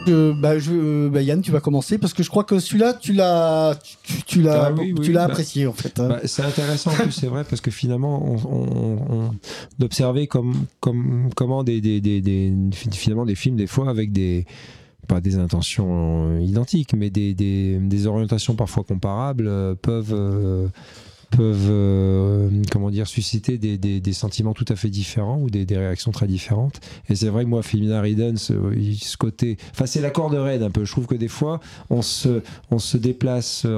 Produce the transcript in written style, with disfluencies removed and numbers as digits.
Yann, tu vas commencer parce que je crois que celui-là, tu l'as apprécié en fait. C'est intéressant en plus, c'est vrai, parce que finalement, on observait comment finalement des films des fois avec pas des intentions identiques, mais des orientations parfois comparables peuvent susciter des sentiments tout à fait différents ou des réactions très différentes. Et c'est vrai que moi, Femina Ridden, ce côté, c'est la corde raide un peu. Je trouve que des fois on se déplace